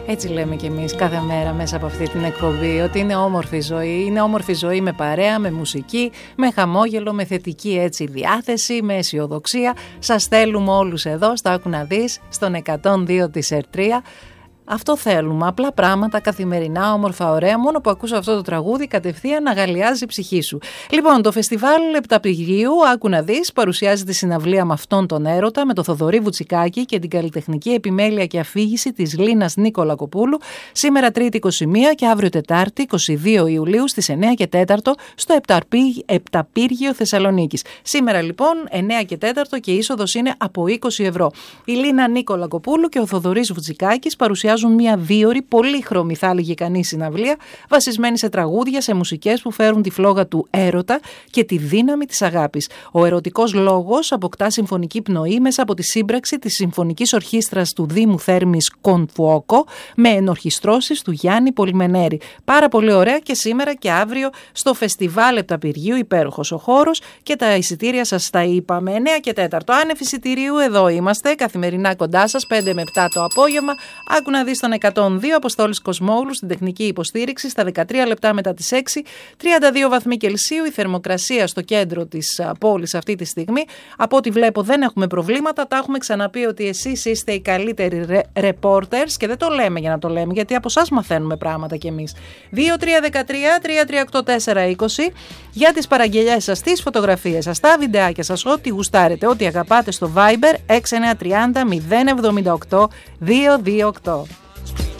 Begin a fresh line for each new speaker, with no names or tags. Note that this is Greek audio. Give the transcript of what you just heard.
Έτσι λέμε κι εμείς κάθε μέρα μέσα από αυτή την εκπομπή, ότι είναι όμορφη ζωή. Είναι όμορφη ζωή με παρέα, με μουσική, με χαμόγελο, με θετική έτσι διάθεση, με αισιοδοξία. Σας θέλουμε όλους εδώ, στο Άκου να δεις, στον 102 της ΕΡΤΡΙΑ. Αυτό θέλουμε, απλά πράγματα, καθημερινά, όμορφα, ωραία. Μόνο που ακούσω αυτό το τραγούδι, κατευθείαν να αγαλιάζει η ψυχή σου. Λοιπόν, το φεστιβάλ Επταπηργίου, Άκου να δεις, παρουσιάζει τη συναυλία με αυτόν τον έρωτα, με το Θοδωρή Βουτσικάκη και την καλλιτεχνική επιμέλεια και αφήγηση της Λίνας Νικολακοπούλου, σήμερα Τρίτη 21 και αύριο Τετάρτη 22 Ιουλίου στις 9 και 4 στο Επταπύργιο Θεσσαλονίκης. Σήμερα λοιπόν 9 και 4 και η είσοδος είναι από 20 ευρώ. Η Λίνα Νικολακοπούλου και ο Θοδωρής Βουτσικάκης παρουσιάζουν μια δίωρη, πολύχρωμη θα έλεγε κανείς συναυλία, βασισμένη σε τραγούδια, σε μουσικές που φέρουν τη φλόγα του έρωτα και τη δύναμη της αγάπης. Ο ερωτικός λόγος αποκτά συμφωνική πνοή μέσα από τη σύμπραξη της Συμφωνικής Ορχήστρας του Δήμου Θέρμης Κονφουόκο με ενορχιστρώσεις του Γιάννη Πολυμενέρη. Πάρα πολύ ωραία και σήμερα και αύριο στο Φεστιβάλ Επταπηργίου, υπέροχος ο χώρος και τα εισιτήρια σας τα είπαμε. 9 και 4. Άνευ εισιτηρίου εδώ είμαστε, καθημερινά κοντά σας, 5 με 7 το απόγευμα. Άκου να δεις τον 102, Αποστόλης Κοσμόγλου στην τεχνική υποστήριξη στα 13 λεπτά μετά τις 6, 32 βαθμοί Κελσίου, η θερμοκρασία στο κέντρο της πόλης αυτή τη στιγμή. Από ό,τι βλέπω δεν έχουμε προβλήματα, τα έχουμε ξαναπεί ότι εσείς είστε οι καλύτεροι reporters και δεν το λέμε για να το λέμε, γιατί από εσάς μαθαίνουμε πράγματα κι εμείς. 2313-338420 για τις παραγγελιές σας, τις φωτογραφίες σας, τα βιντεάκια σας, ό,τι γουστάρετε, ό,τι αγαπάτε στο Viber 6930 078 228.